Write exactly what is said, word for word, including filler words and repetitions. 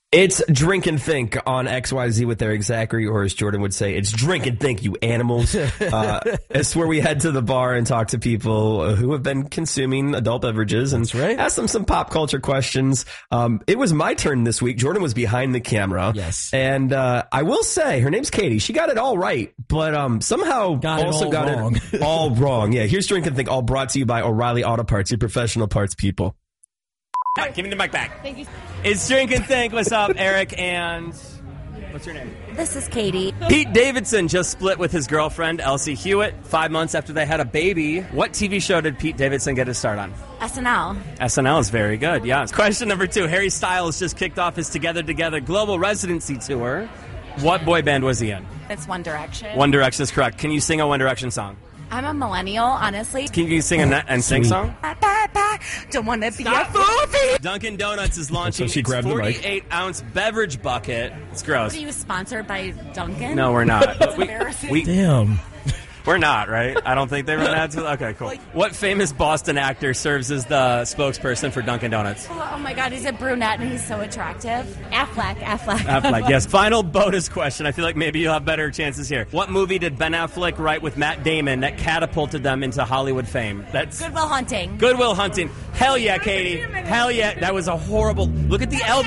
It's drink and think on X Y Z with Eric Zachary, or as Jordan would say, it's drink and think, you animals. Uh, it's where we head to the bar and talk to people who have been consuming adult beverages and That's right. ask them some pop culture questions. Um, it was my turn this week. Jordan was behind the camera. Yes. And uh, I will say, her name's Katie. She got it all right, but um, somehow Got it also all got wrong. it all wrong. Yeah, here's drink and think, all brought to you by O'Reilly Auto Parts, your professional parts people. Right, give me the mic back. Thank you. It's Drink and Think. What's up, Eric? And what's your name? This is Katie. Pete Davidson just split with his girlfriend, Elsie Hewitt, five months after they had a baby. What T V show did Pete Davidson get his start on? S N L. S N L is very good, yeah. Question number two. Harry Styles just kicked off his Together Together global residency tour. What boy band was he in? It's One Direction. One Direction is correct. Can you sing a One Direction song? I'm a millennial, honestly. Can you sing a N- and sing song? Don't want to be a fool. Dunkin' Donuts is launching So she its grabbed the mic. forty-eight ounce beverage bucket. It's gross. Are you sponsored by Dunkin'? No, we're not. That's we, embarrassing. we, Damn. We're not, right? I don't think they run ads. With, okay, cool. What famous Boston actor serves as the spokesperson for Dunkin' Donuts? Oh my God, he's a brunette and he's so attractive. Affleck, Affleck. Affleck, yes. Final bonus question. I feel like maybe you'll have better chances here. What movie did Ben Affleck write with Matt Damon that catapulted them into Hollywood fame? That's Good Will Hunting. Good Will Hunting. Hell yeah, Katie. Hell yeah. That was a horrible. Look at the elbow.